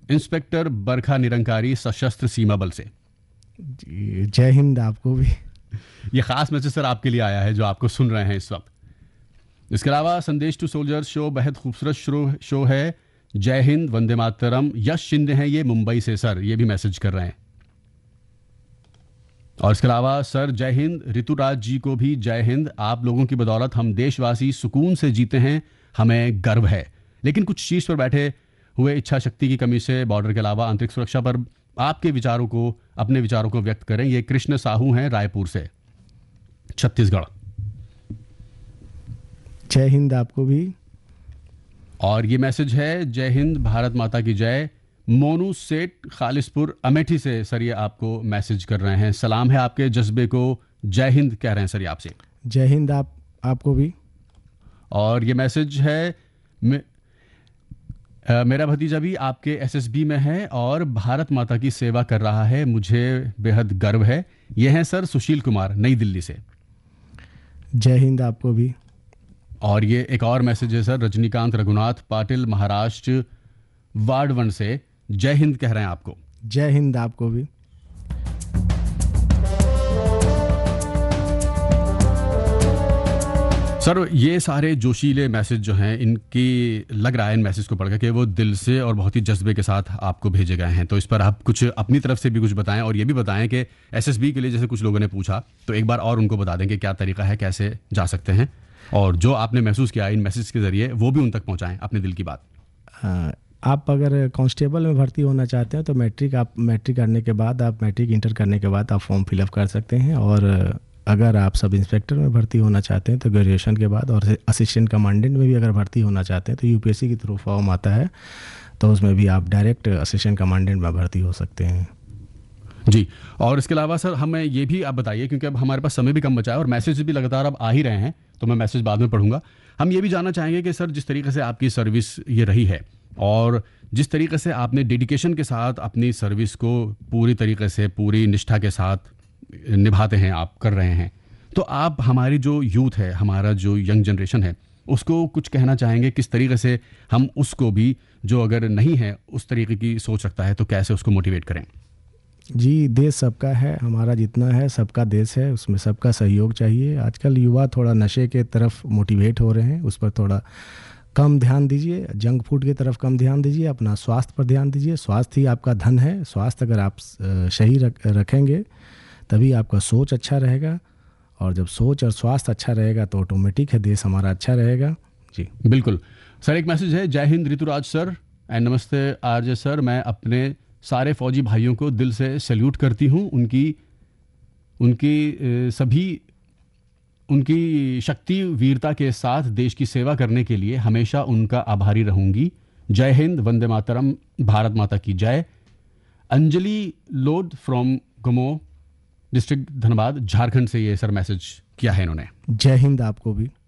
Inspector बरखा निरंकारी सशस्त्र सीमा बल से। जी, जय हिंद आपको भी। ये खास मैसेज सर आपके लिए आया है जो आपको सुन रहे हैं इस वक्त। इसके अलावा संदेश टू सोल्जर्स शो बेहद खूबसूरत शो है। जय हिंद, वंदे मातरम। यश शिंदे हैं ये मुंबई से सर, ये भी मैसेज कर रहे हैं। और इसके अलावा सर जय हिंद, ऋतुराज जी को भी जय हिंद। आप लोगों की बदौलत हम देशवासी सुकून से जीते हैं, हमें गर्व है। लेकिन कुछ शीर्ष पर बैठे हुए इच्छा शक्ति की कमी से बॉर्डर के अलावा आंतरिक सुरक्षा पर आपके विचारों को, अपने विचारों को व्यक्त करें। ये कृष्ण साहू हैं रायपुर से, छत्तीसगढ़। जय हिंद आपको भी। और ये मैसेज है जय हिंद, भारत माता की जय। मोनू सेठ खालिसपुर अमेठी से सर ये आपको मैसेज कर रहे हैं। सलाम है आपके जज्बे को, जय हिंद कह रहे हैं सर ये आपसे। जय हिंद आपको भी। और ये मैसेज है मेरा भतीजा भी आपके एसएसबी में है और भारत माता की सेवा कर रहा है, मुझे बेहद गर्व है। ये हैं सर सुशील कुमार, नई दिल्ली से। जय हिंद आपको भी। और ये एक और मैसेज है सर रजनीकांत रघुनाथ पाटिल, महाराष्ट्र, वार्ड 1 से। जय हिंद कह रहे हैं आपको। जय हिंद आपको भी। सर ये सारे जोशीले मैसेज जो हैं, इनकी लग रहा है इन मैसेज को पढ़कर कि वो दिल से और बहुत ही जज्बे के साथ आपको भेजे गए हैं। तो इस पर आप कुछ अपनी तरफ से भी कुछ बताएं और ये भी बताएं कि एसएसबी के लिए जैसे कुछ लोगों ने पूछा, तो एक बार और उनको बता दें कि क्या तरीका है, कैसे जा सकते हैं, और जो आपने महसूस किया इन मैसेज के जरिए वो भी उन तक पहुंचाएं अपने दिल की बात। आप अगर कांस्टेबल में भर्ती होना चाहते हैं तो मैट्रिक करने के बाद, आप मैट्रिक इंटर करने के बाद आप फॉर्म फिलअप कर सकते हैं। और अगर आप सब इंस्पेक्टर में भर्ती होना चाहते हैं तो ग्रेजुएशन के बाद, और असिस्टेंट कमांडेंट में भी अगर भर्ती होना चाहते हैं तो यूपीएससी के थ्रू फॉर्म आता है, तो उसमें भी आप डायरेक्ट असिस्टेंट कमांडेंट में भर्ती हो सकते हैं। जी। और इसके अलावा सर हमें ये भी आप बताइए, क्योंकि अब हमारे पास समय भी कम बचा है और मैसेज भी लगातार अब आ ही रहे हैं, तो मैं मैसेज बाद में पढ़ूंगा। हम ये भी जानना चाहेंगे कि सर जिस तरीके से आपकी सर्विस ये रही है और जिस तरीके से आपने डेडिकेशन के साथ अपनी सर्विस को पूरी तरीके से, पूरी निष्ठा के साथ निभाते हैं, आप कर रहे हैं, तो आप हमारी जो यूथ है, हमारा जो यंग जनरेशन है, उसको कुछ कहना चाहेंगे किस तरीके से हम उसको भी, जो अगर नहीं है उस तरीके की सोच रखता है, तो कैसे उसको मोटिवेट करें? जी, देश सबका है, हमारा जितना है सबका देश है, उसमें सबका सहयोग चाहिए। आजकल युवा थोड़ा नशे के तरफ मोटिवेट हो रहे हैं, उस पर थोड़ा कम ध्यान दीजिए, जंक फूड की तरफ कम ध्यान दीजिए, अपना स्वास्थ्य पर ध्यान दीजिए। स्वास्थ्य ही आपका धन है। स्वास्थ्य अगर आप सही रखेंगे तभी आपका सोच अच्छा रहेगा, और जब सोच और स्वास्थ्य अच्छा रहेगा तो ऑटोमेटिक है देश हमारा अच्छा रहेगा। जी बिल्कुल सर। एक मैसेज है, जय हिंद ऋतुराज सर एंड नमस्ते आरजे सर। मैं अपने सारे फौजी भाइयों को दिल से सैल्यूट करती हूँ। उनकी शक्ति वीरता के साथ देश की सेवा करने के लिए हमेशा उनका आभारी रहूंगी। जय हिंद, वंदे मातरम, भारत माता की जय। Anjali load from गमो district Dhanbad, Jharkhand से ये सर मैसेज किया है इन्होंने। जय हिंद आपको भी।